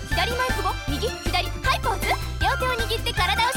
左前久保、右左ハイポーズ。両手を握って体を